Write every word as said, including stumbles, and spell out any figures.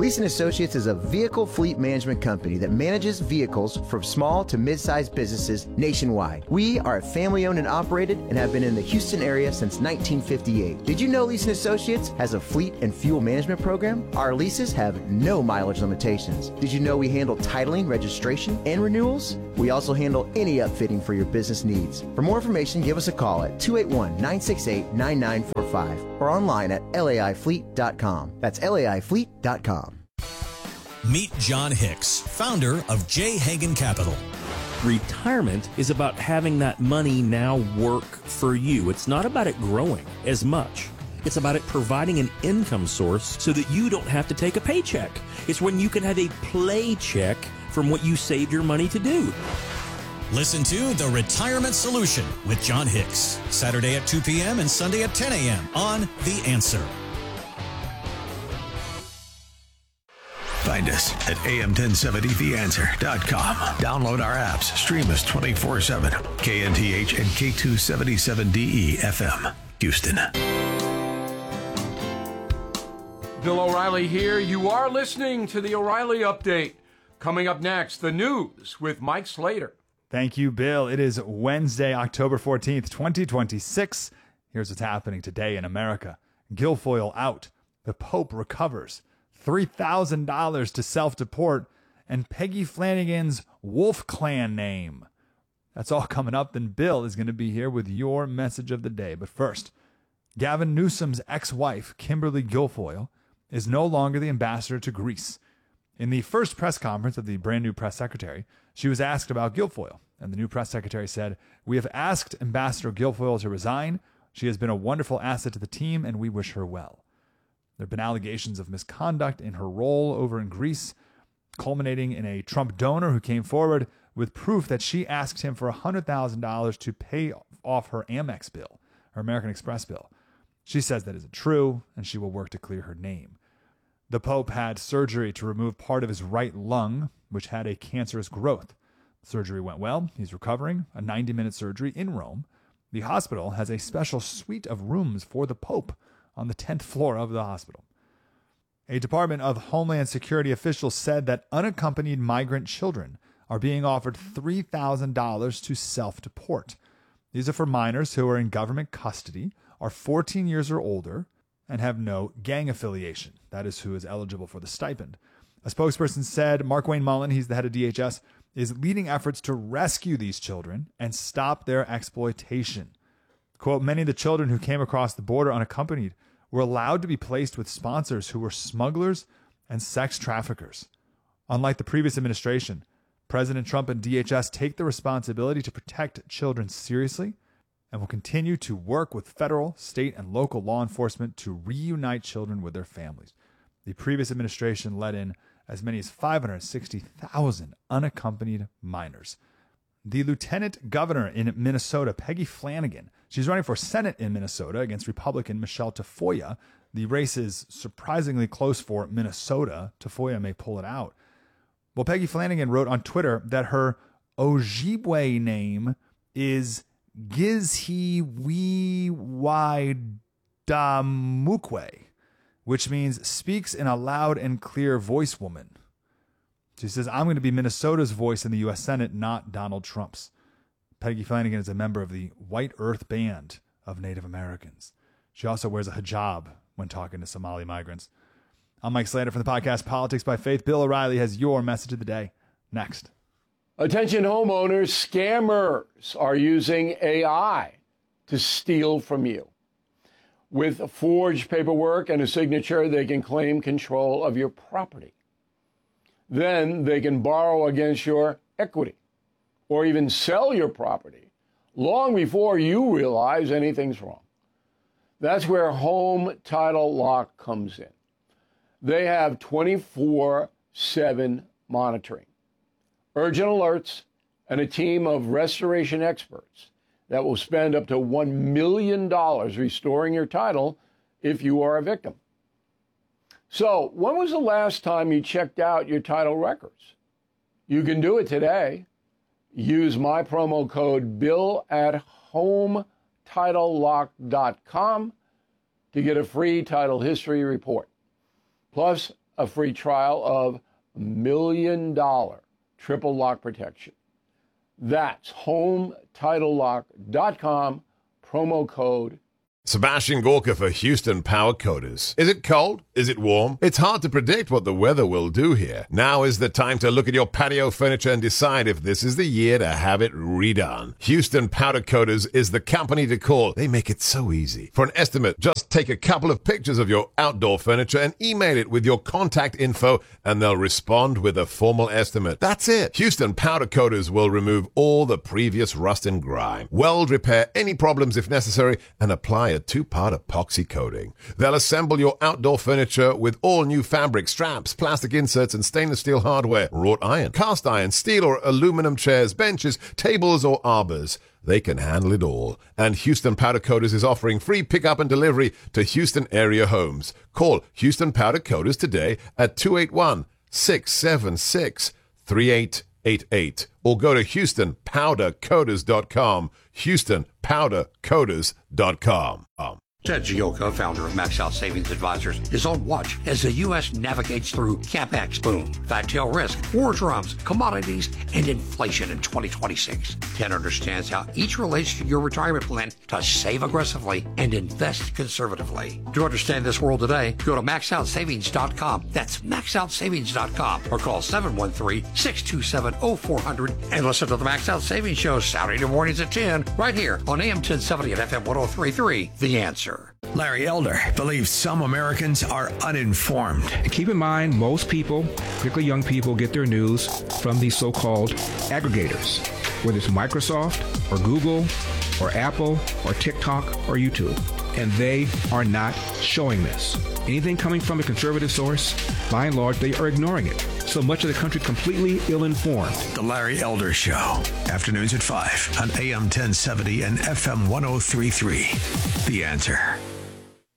Leeson Associates is a vehicle fleet management company that manages vehicles from small to mid-sized businesses nationwide. We are family-owned and operated and have been in the Houston area since nineteen fifty-eight. Did you know Leeson Associates has a fleet and fuel management program? Our leases have no mileage limitations. Did you know we handle titling, registration, and renewals? We also handle any upfitting for your business needs. For more information, give us a call at two eight one, nine six eight, nine nine four five or online at L A I fleet dot com. That's L A I fleet dot com. Meet John Hicks, founder of J. Hagan Capital. Retirement is about having that money now work for you. It's not about it growing as much. It's about it providing an income source so that you don't have to take a paycheck. It's when you can have a play check from what you saved your money to do. Listen to The Retirement Solution with John Hicks, Saturday at two p.m. and Sunday at ten a.m. on The Answer. Find us at A M ten seventy the answer dot com. Download our apps. Stream us twenty-four seven. K N T H and K two seventy-seven D E F M, Houston. Bill O'Reilly here. You are listening to the O'Reilly Update. Coming up next, the news with Mike Slater. Thank you, Bill. It is Wednesday, October fourteenth, twenty twenty-six. Here's what's happening today in America. Guilfoyle out. The Pope recovers. three thousand dollars to self-deport, and Peggy Flanagan's Wolf Clan name. That's all coming up. Then Bill is going to be here with your message of the day. But first, Gavin Newsom's ex-wife, Kimberly Guilfoyle, is no longer the ambassador to Greece. In the first press conference of the brand new press secretary, she was asked about Guilfoyle, and the new press secretary said, "We have asked Ambassador Guilfoyle to resign. She has been a wonderful asset to the team, and we wish her well." There have been allegations of misconduct in her role over in Greece, culminating in a Trump donor who came forward with proof that she asked him for one hundred thousand dollars to pay off her Amex bill, her American Express bill. She says that isn't true, and she will work to clear her name. The Pope had surgery to remove part of his right lung, which had a cancerous growth. The surgery went well. He's recovering, a ninety-minute surgery in Rome. The hospital has a special suite of rooms for the Pope on the tenth floor of the hospital. A Department of Homeland Security official said that unaccompanied migrant children are being offered three thousand dollars to self-deport. These are for minors who are in government custody, are fourteen years or older, and have no gang affiliation. That is who is eligible for the stipend. A spokesperson said Mark Wayne Mullen, he's the head of D H S, is leading efforts to rescue these children and stop their exploitation. Quote, "Many of the children who came across the border unaccompanied were allowed to be placed with sponsors who were smugglers and sex traffickers. Unlike the previous administration, President Trump and D H S take the responsibility to protect children seriously and will continue to work with federal, state, and local law enforcement to reunite children with their families." The previous administration let in as many as five hundred sixty thousand unaccompanied minors. The lieutenant governor in Minnesota, Peggy Flanagan, she's running for Senate in Minnesota against Republican Michelle Tafoya. The race is surprisingly close for Minnesota. Tafoya may pull it out. Well, Peggy Flanagan wrote on Twitter that her Ojibwe name is Gizhiwiwadamukwe, which means speaks in a loud and clear voice woman. She says, "I'm going to be Minnesota's voice in the U S Senate, not Donald Trump's." Peggy Flanagan is a member of the White Earth Band of Native Americans. She also wears a hijab when talking to Somali migrants. I'm Mike Slater from the podcast Politics by Faith. Bill O'Reilly has your message of the day. Next. Attention homeowners, scammers are using A I to steal from you. With forged paperwork and a signature, they can claim control of your property. Then they can borrow against your equity or even sell your property long before you realize anything's wrong. That's where Home Title Lock comes in. They have twenty-four seven monitoring, urgent alerts, and a team of restoration experts that will spend up to one million dollars restoring your title if you are a victim. So, when was the last time you checked out your title records? You can do it today. Use my promo code BILL at home title lock dot com to get a free title history report. Plus, a free trial of million dollar triple lock protection. That's home title lock dot com, promo code. Sebastian Gorka for Houston Power Coaters. Is it cold? Is it warm? It's hard to predict what the weather will do here. Now is the time to look at your patio furniture and decide if this is the year to have it redone. Houston Powder Coaters is the company to call. They make it so easy. For an estimate, just take a couple of pictures of your outdoor furniture and email it with your contact info, and they'll respond with a formal estimate. That's it. Houston Powder Coaters will remove all the previous rust and grime, weld repair any problems if necessary, and apply a two-part epoxy coating. They'll assemble your outdoor furniture with all new fabric, straps, plastic inserts, and stainless steel hardware, wrought iron, cast iron, steel or aluminum chairs, benches, tables, or arbors. They can handle it all. And Houston Powder Coaters is offering free pickup and delivery to Houston area homes. Call Houston Powder Coaters today at two eight one, six seven six, three eight eight eight or go to houston powder coaters dot com, houston powder coaters dot com. Um. Ted Gioka, founder of Max Out Savings Advisors, is on watch as the U S navigates through CapEx boom, fat tail risk, war drums, commodities, and inflation in twenty twenty-six. Ted understands how each relates to your retirement plan to save aggressively and invest conservatively. To understand this world today, go to max out savings dot com. That's max out savings dot com or call seven one three, six two seven, oh four hundred and listen to the Max Out Savings Show Saturday mornings at ten right here on A M ten seventy and F M one oh three point three. The Answer. Larry Elder believes some Americans are uninformed. Keep in mind, most people, particularly young people, get their news from these so-called aggregators, whether it's Microsoft or Google or Apple or TikTok or YouTube. And they are not showing this. Anything coming from a conservative source, by and large, they are ignoring it. So much of the country completely ill-informed. The Larry Elder Show, afternoons at five on A M ten seventy and F M one oh three point three. The Answer.